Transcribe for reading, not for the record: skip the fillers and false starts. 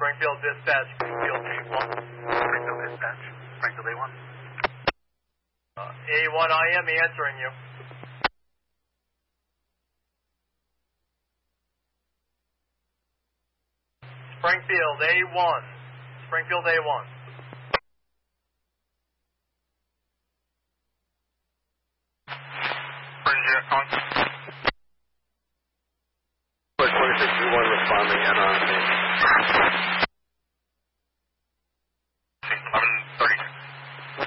Springfield Dispatch, Springfield A1. Springfield Dispatch, Springfield A1. A1, I am answering you. Springfield A1. Springfield A1. Springfield A1. 2621 responding NRC.